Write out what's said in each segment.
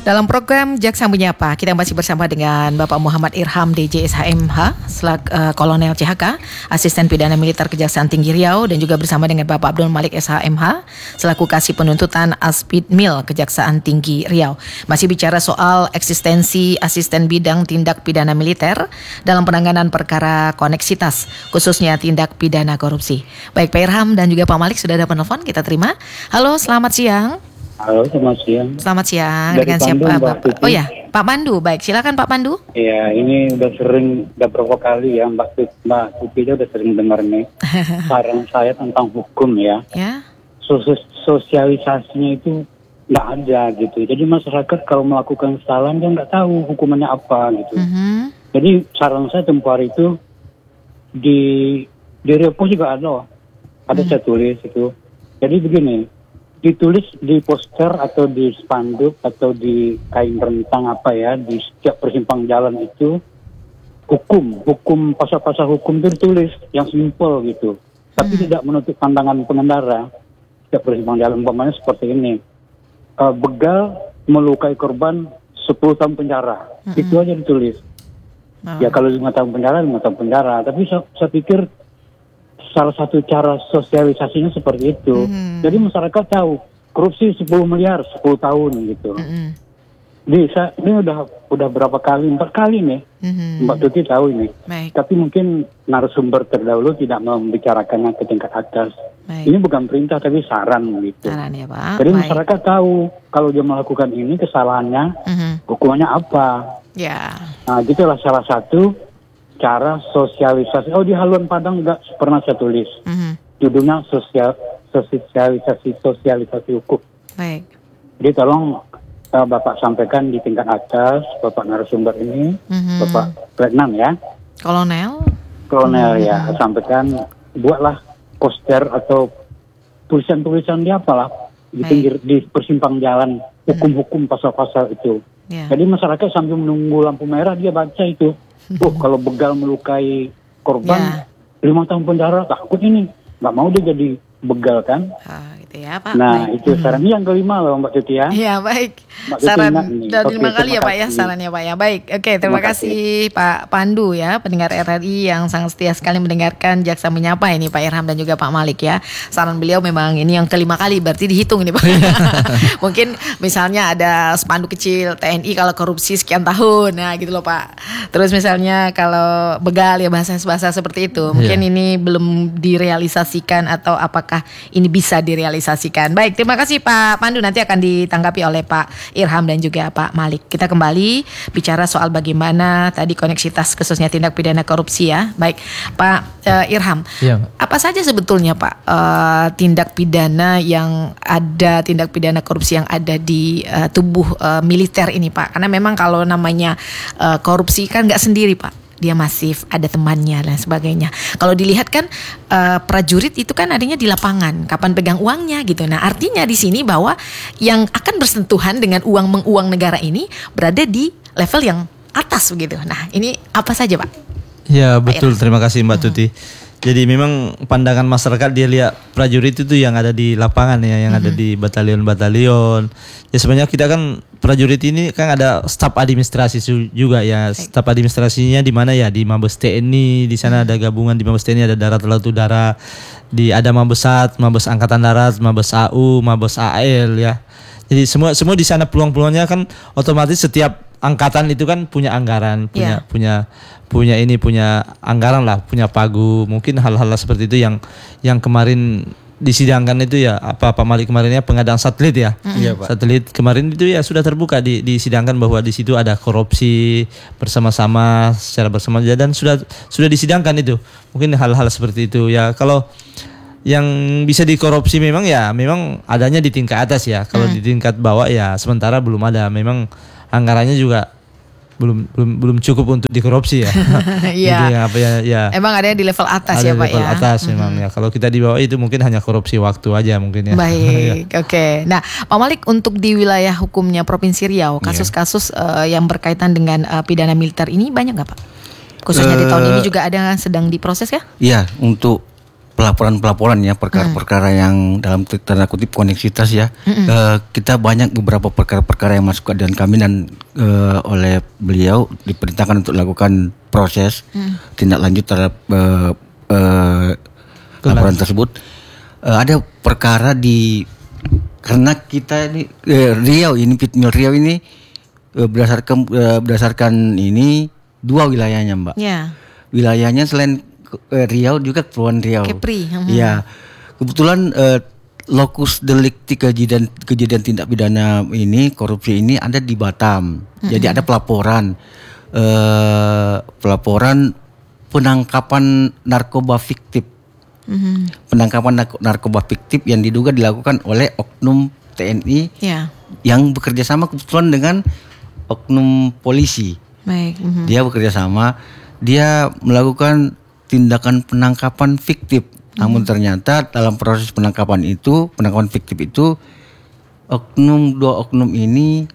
Dalam program Jaksa Menyapa, kita masih bersama dengan Bapak Muhammad Irham DJ SHMH, Kolonel CHK, Asisten Pidana Militer Kejaksaan Tinggi Riau, dan juga bersama dengan Bapak Abdul Malik SHMH, selaku Kasih Penuntutan Aspidmil Kejaksaan Tinggi Riau. Masih bicara soal eksistensi Asisten Bidang Tindak Pidana Militer dalam penanganan perkara koneksitas, khususnya tindak pidana korupsi. Baik Pak Irham dan juga Pak Malik sudah ada penelpon, kita terima. Halo, selamat siang. Halo, selamat siang. Selamat siang. Dari dengan Pandu, siapa, Mbak Bapak? Tuti. Oh ya, Pak Pandu. Baik, silakan Pak Pandu. Iya, ini udah berapa kali ya Mbak Tuti udah sering dengar nih. Saran saya tentang hukum ya. Ya. Sosialisasinya itu nggak ada gitu. Jadi masyarakat kalau melakukan kesalahan dia nggak tahu hukumannya apa gitu. Jadi saran saya tempoh hari itu di Repos juga ada saya tulis itu. Jadi begini. Ditulis di poster atau di spanduk atau di kain rentang apa ya, di setiap persimpang jalan itu hukum pasal-pasal hukum itu ditulis yang simpel gitu, tapi tidak menutup pandangan pengendara. Setiap persimpang jalan umpamanya seperti ini, begal melukai korban 10 tahun penjara, itu aja ditulis. Ya kalau 5 tahun penjara 5 tahun penjara, tapi saya pikir salah satu cara sosialisasinya seperti itu. Jadi masyarakat tahu korupsi 10 miliar 10 tahun gitu. Ini udah berapa kali, 4 kali nih. Mbak Tuti tahu ini. Baik. Tapi mungkin narasumber terdahulu tidak membicarakannya ke tingkat atas. Baik. Ini bukan perintah tapi saran gitu. Saran ya Pak. Jadi Baik. masyarakat tahu kalau dia melakukan ini kesalahannya, hukumannya apa. Ya. Nah, gitulah salah satu cara sosialisasi. Oh, di haluan Padang nggak pernah saya tulis. Judulnya sosialisasi hukum. Baik. Jadi tolong Bapak sampaikan di tingkat atas, Bapak narasumber ini, Bapak Letnan ya, Kolonel ya, sampaikan, buatlah poster atau tulisan-tulisan di apalah di pinggir, di persimpang jalan, hukum-hukum pasal-pasal itu. Ya. Jadi masyarakat sambil menunggu lampu merah dia baca itu. Kalau begal melukai korban 5 tahun penjara, takut ini nggak mau dia jadi begal kan? Gitu ya Pak. Nah baik. itu saran yang kelima loh Mbak Tuti ya. Iya baik. Mbak Tuti Saran ingat nih. dan Oke, 5 kali ya terima Pak ya kasih. sarannya Pak ya. Baik. Oke, terima kasih Pak Pandu ya, pendengar RRI yang sangat setia sekali mendengarkan Jaksa Menyapa ini Pak Irham dan juga Pak Malik ya. Saran beliau memang ini yang kelima kali, berarti dihitung ini Pak. Mungkin misalnya ada spanduk kecil TNI kalau korupsi sekian tahun, nah gitu loh Pak. Terus misalnya kalau begal ya bahasa seperti itu. Mungkin ini belum direalisasikan atau apakah ini bisa direalisasikan. Baik, terima kasih Pak Pandu, nanti akan ditanggapi oleh Pak Irham dan juga Pak Malik. Kita kembali bicara soal bagaimana tadi koneksitas khususnya tindak pidana korupsi ya. Baik, Pak Irham. Ya. Apa saja sebetulnya Pak tindak pidana korupsi yang ada di tubuh militer ini Pak? Karena memang kalau namanya korupsi kan nggak sendiri Pak. Dia masif, ada temannya dan sebagainya. Kalau dilihat kan prajurit itu kan adanya di lapangan, kapan pegang uangnya gitu. Nah artinya di sini bahwa yang akan bersentuhan dengan uang menguang negara ini berada di level yang atas begitu. Nah ini apa saja Pak? Ya betul, terima kasih Mbak Tuti. Jadi memang pandangan masyarakat dia lihat prajurit itu yang ada di lapangan ya, yang ada di batalion-batalion. Ya sebenarnya kita kan prajurit ini kan ada staf administrasi juga ya. Staf administrasinya di mana ya? Di Mabes TNI, di sana ada gabungan di Mabes TNI, ada darat, laut, udara. Ada Mabesat, Mabes Angkatan Darat, Mabes AU, Mabes AL ya. Jadi semua di sana peluang-peluangnya kan otomatis setiap angkatan itu kan punya anggaran, punya anggaran lah, punya pagu, mungkin hal-hal seperti itu yang kemarin disidangkan itu ya, Pak Malik kemarinnya pengadaan satelit ya. Pak. Satelit kemarin itu ya sudah terbuka disidangkan bahwa di situ ada korupsi bersama-sama secara bersama dan sudah disidangkan itu. Mungkin hal-hal seperti itu ya. Kalau yang bisa dikorupsi memang adanya di tingkat atas ya. Kalau di tingkat bawah ya sementara belum ada. Memang anggarannya juga belum cukup untuk dikorupsi ya. Iya. Ya. Emang ada di level atas ada ya Pak level ya. atas memang ya. Kalau kita di bawah itu mungkin hanya korupsi waktu aja mungkin ya. Baik, oke. Nah, Pak Malik, untuk di wilayah hukumnya Provinsi Riau, kasus-kasus yang berkaitan dengan pidana militer ini banyak nggak Pak? Khususnya di tahun ini juga ada sedang diproses ya? Iya, untuk pelaporan ya, perkara-perkara yang dalam tanda kutip koneksitas ya. Kita banyak beberapa perkara-perkara yang masuk ke dan kami dan oleh beliau diperintahkan untuk lakukan proses tindak lanjut terhadap laporan tersebut. Ada perkara karena kita ini Riau ini berdasarkan ini 2 wilayahnya, Mbak. Ya. Wilayahnya selain Riau juga Kepulauan Riau. Kepri. Iya. Kebetulan lokus delikti kejadian tindak pidana ini, korupsi ini ada di Batam. Jadi ada pelaporan penangkapan narkoba fiktif. Penangkapan narkoba fiktif yang diduga dilakukan oleh oknum TNI yang bekerja sama kebetulan dengan oknum polisi. Baik. Dia bekerja sama, dia melakukan tindakan penangkapan fiktif. Namun ternyata dalam proses penangkapan fiktif itu dua oknum ini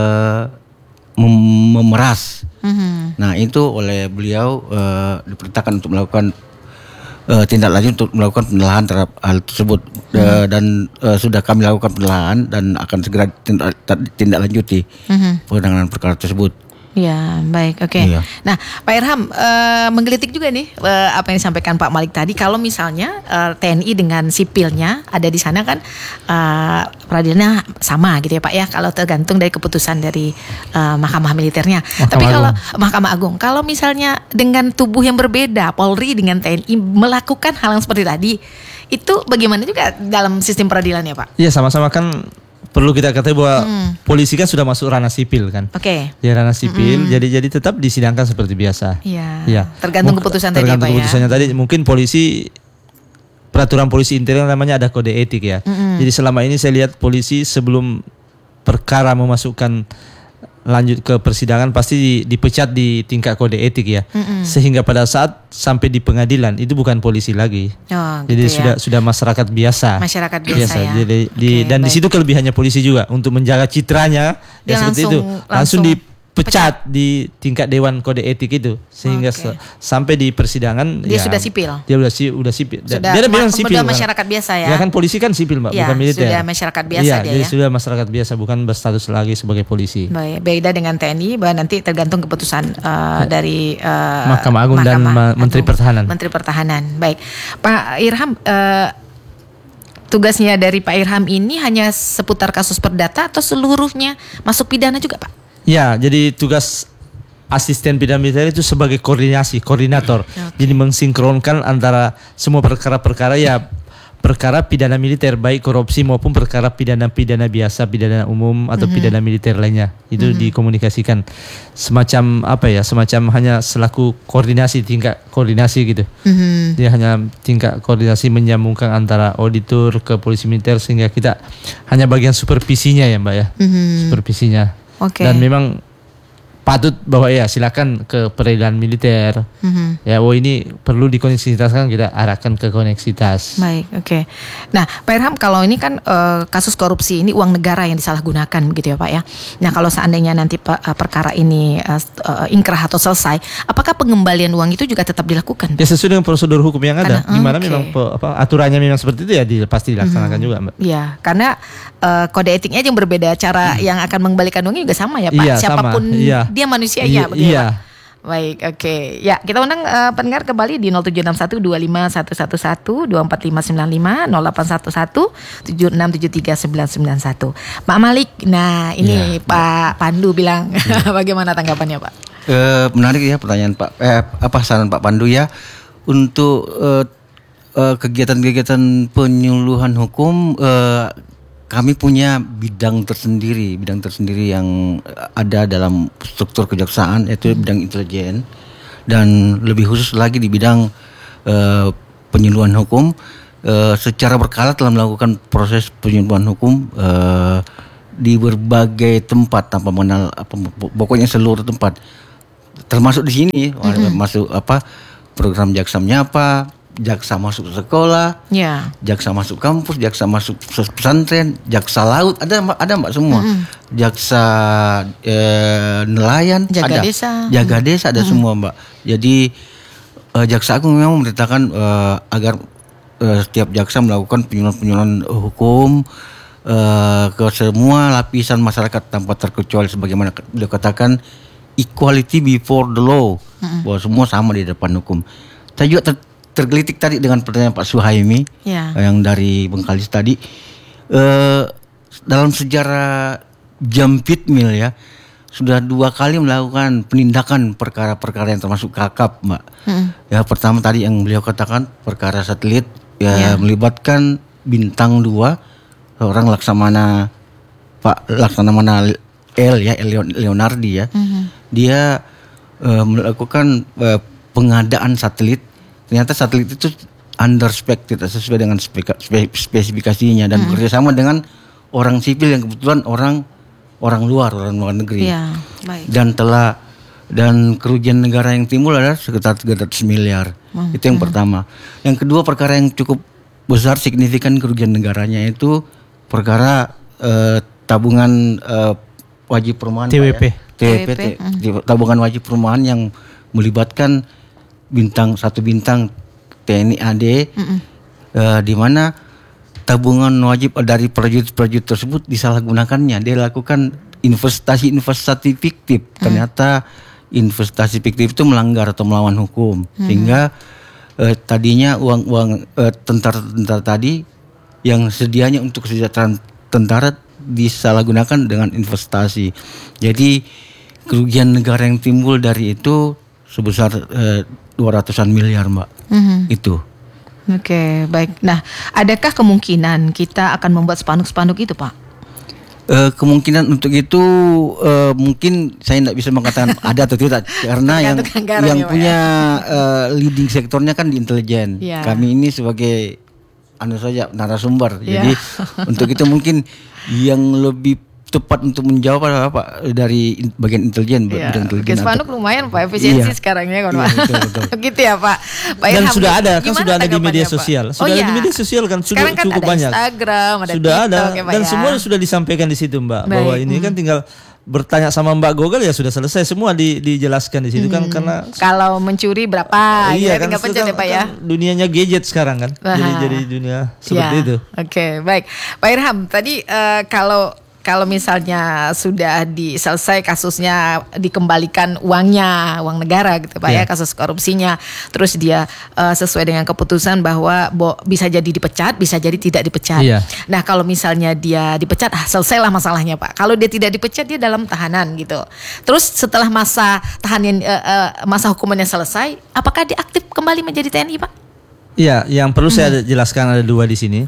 memeras. Nah, itu oleh beliau diperintahkan untuk melakukan tindak lanjut untuk melakukan penelahan terhadap hal tersebut. Dan sudah kami lakukan penelahan dan akan segera tindak lanjuti penanganan perkara tersebut. Ya, baik, oke. Iya. Nah, Pak Irham menggelitik juga nih apa yang disampaikan Pak Malik tadi. Kalau misalnya TNI dengan sipilnya ada di sana kan peradilannya sama gitu ya Pak ya. Kalau tergantung dari keputusan dari Mahkamah Militernya. Tapi kalau Mahkamah Agung, kalau misalnya dengan tubuh yang berbeda, Polri dengan TNI melakukan hal yang seperti tadi, itu bagaimana juga dalam sistem peradilannya Pak? Iya, sama-sama kan. Perlu kita katakan bahwa polisi kan sudah masuk ranah sipil kan. Oke. Ya, ranah sipil, jadi tetap disidangkan seperti biasa. Iya. Ya. Tergantung keputusan tadi Pak ya. Tergantung keputusannya tadi. Mungkin polisi, peraturan polisi internal namanya ada kode etik ya. Jadi selama ini saya lihat polisi sebelum perkara memasukkan lanjut ke persidangan pasti dipecat di tingkat kode etik ya. Sehingga pada saat sampai di pengadilan itu bukan polisi lagi. Oh, jadi gitu ya. sudah masyarakat biasa. Masyarakat biasa ya. Jadi Oke, dan di baik. situ kelebihannya polisi juga untuk menjaga citranya Dia ya seperti itu. Langsung dipecat di tingkat dewan kode etik itu sehingga sampai di persidangan dia sudah sipil. Dia udah sipil. Sudah, Dia bilang sipil. Sudah masyarakat biasa ya. Ya kan polisi kan sipil Mbak, Ya, bukan militer. sudah masyarakat biasa dia jadi ya. sudah masyarakat biasa bukan berstatus lagi sebagai polisi. Baik, beda dengan TNI bahwa nanti tergantung keputusan dari Mahkamah Agung dan Menteri Pertahanan. Menteri Pertahanan. Baik. Pak Irham, tugasnya dari Pak Irham ini hanya seputar kasus perdata atau seluruhnya masuk pidana juga, Pak? Ya, jadi tugas asisten pidana militer itu sebagai koordinator. Jadi mensinkronkan antara semua perkara-perkara ya, perkara pidana militer baik korupsi maupun perkara pidana biasa, pidana umum atau pidana militer lainnya. Itu dikomunikasikan semacam semacam hanya selaku tingkat koordinasi gitu. Dia hanya tingkat koordinasi menyambungkan antara auditor ke polisi militer sehingga kita hanya bagian supervisinya ya Mbak ya. Supervisinya. Dan memang patut bahwa ya silakan ke peradilan militer. Ya, ini perlu dikoneksitaskan, kita arahkan ke koneksitas. Baik, oke. Nah, Pak Irham, kalau ini kan kasus korupsi ini uang negara yang disalahgunakan begitu ya Pak ya. Nah, kalau seandainya nanti perkara ini ingkrah atau selesai, apakah pengembalian uang itu juga tetap dilakukan? Ya, sesuai dengan prosedur hukum yang ada. Gimana oke. memang aturannya memang seperti itu ya pasti dilaksanakan juga Mbak. Ya, karena kode etiknya yang berbeda, cara yang akan mengembalikan uangnya juga sama ya Pak. Iya, Siapapun sama. Iya. dia manusianya begitu Iya. Pak. Baik, oke. Ya, kita undang pendengar kembali di 0761 25111 24595 0811 7673 991. Pak Malik, nah ini Pak Pandu bilang bagaimana tanggapannya Pak? Menarik ya pertanyaan saran Pak Pandu ya untuk kegiatan-kegiatan penyuluhan hukum. Kami punya bidang tersendiri yang ada dalam struktur kejaksaan, yaitu bidang intelijen, dan lebih khusus lagi di bidang penyuluhan hukum. Secara berkala telah melakukan proses penyuluhan hukum di berbagai tempat tanpa mengenal pokoknya seluruh tempat, termasuk di sini. Masuk program jaksamnya jaksa masuk sekolah, jaksa masuk kampus, jaksa masuk pesantren, jaksa laut, ada Mbak semua, jaksa nelayan, jaga desa ada semua Mbak. Jadi jaksa agung memang memerintahkan agar setiap jaksa melakukan penyuluhan hukum ke semua lapisan masyarakat tanpa terkecuali, sebagaimana beliau katakan equality before the law, bahwa semua sama di depan hukum. Saya juga tergelitik tadi dengan pertanyaan Pak Suhaimi yang dari Bengkalis tadi. Dalam sejarah Jampit Mill ya, sudah 2 kali melakukan penindakan perkara-perkara yang termasuk kakap, Mbak. Ya, pertama tadi yang beliau katakan perkara satelit melibatkan bintang 2, seorang Laksamana L ya, Leonardi ya. Dia melakukan pengadaan satelit. Ternyata satelit itu underspec, tidak sesuai dengan spesifikasinya, dan bekerjasama dengan orang sipil yang kebetulan orang luar negeri. Ya, baik. Dan kerugian negara yang timbul adalah sekitar 300 miliar. Itu yang pertama. Yang kedua, perkara yang cukup besar signifikan kerugian negaranya itu perkara tabungan wajib perumahan TWP. Tabungan wajib perumahan yang melibatkan satu bintang TNI AD, di mana tabungan wajib dari prajurit tersebut disalahgunakannya. Dia lakukan investasi fiktif. Ternyata investasi fiktif itu melanggar atau melawan hukum, sehingga tadinya uang tentara tadi yang sedianya untuk kesejahteraan tentara disalahgunakan dengan investasi. Jadi kerugian negara yang timbul dari itu sebesar 200-an miliar, Mbak. Itu. Oke, baik. Nah, adakah kemungkinan kita akan membuat spanduk-spanduk itu, Pak? Kemungkinan untuk itu mungkin saya tidak bisa mengatakan ada atau tidak, karena yang punya leading sektornya kan di intelijen. Kami ini sebagai narasumber. Jadi untuk itu mungkin yang lebih tepat untuk menjawab apa dari bagian intelijen, bidang intelijen. Spanduk lumayan Pak, efisiensi sekarang ya kan Pak. Betul. Gitu ya Pak. Dan sudah ada di media sosial. Di media sosial kan sudah kan cukup ada banyak. Instagram, ada sudah TikTok, ada ya, Pak, dan semua sudah disampaikan di situ, Mbak. Bahwa ini kan tinggal bertanya sama Mbak Google ya sudah selesai semua dijelaskan di situ kan, karena kalau mencuri berapa iya, kan, tinggal pencet ya Pak ya. Dunianya gadget sekarang kan. Jadi dunia seperti itu. Oke, baik. Pak Irham, tadi kalau misalnya sudah selesai kasusnya, dikembalikan uang negara gitu Pak ya, kasus korupsinya, terus dia sesuai dengan keputusan bahwa bisa jadi dipecat, bisa jadi tidak dipecat. Nah, kalau misalnya dia dipecat, selesailah masalahnya Pak. Kalau dia tidak dipecat, dia dalam tahanan gitu. Terus setelah masa hukumannya selesai, apakah dia aktif kembali menjadi TNI Pak? Iya, yang perlu saya jelaskan ada 2 di sini.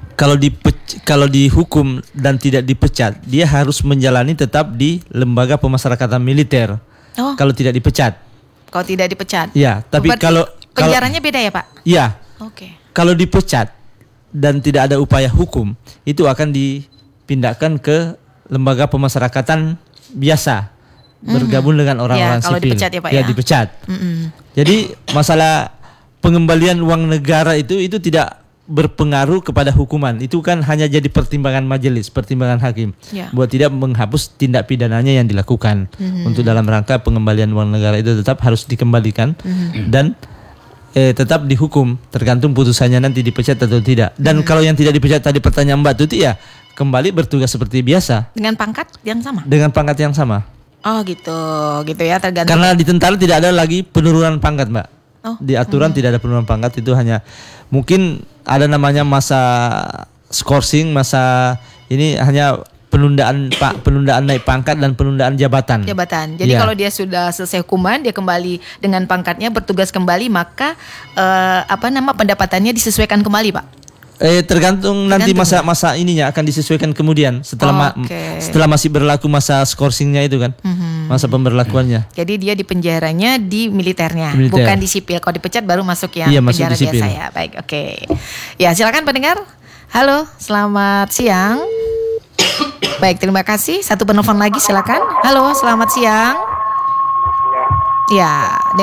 Kalau dihukum dan tidak dipecat, dia harus menjalani tetap di lembaga pemasyarakatan militer. Kalau tidak dipecat. Kalau tidak dipecat. Ya, tapi kalau penjaranya beda ya Pak? Iya. Oke. Kalau dipecat dan tidak ada upaya hukum, itu akan dipindahkan ke lembaga pemasyarakatan biasa, bergabung dengan orang-orang kalau sipil. Dipecat ya Pak ya? Dipecat. Jadi masalah pengembalian uang negara itu tidak berpengaruh kepada hukuman. Itu kan hanya jadi pertimbangan majelis, pertimbangan hakim, buat tidak menghapus tindak pidananya yang dilakukan. Untuk dalam rangka pengembalian uang negara itu tetap harus dikembalikan dan tetap dihukum, tergantung putusannya nanti dipecat atau tidak. Dan kalau yang tidak dipecat tadi pertanyaan Mbak Tuti ya kembali bertugas seperti biasa dengan pangkat yang sama. Dengan pangkat yang sama. Oh gitu ya, tergantung. Karena di tentara tidak ada lagi penurunan pangkat, Mbak. Di aturan tidak ada penurunan pangkat, itu hanya mungkin ada namanya masa skorsing, masa ini hanya penundaan naik pangkat dan penundaan jabatan. Jadi kalau dia sudah selesai hukuman, dia kembali dengan pangkatnya, bertugas kembali, maka pendapatannya disesuaikan kembali, Pak. Tergantung nanti masa ininya akan disesuaikan kemudian setelah masih berlaku masa skorsingnya itu kan, masa pemberlakuannya. Jadi dia di penjaranya di militernya, bukan di sipil. Kalau dipecat baru masuk yang penjara biasa ya. Baik, oke. Ya, silakan pendengar. Halo, selamat siang. Baik, terima kasih. Satu penelpon lagi, silakan. Halo, selamat siang. Ya.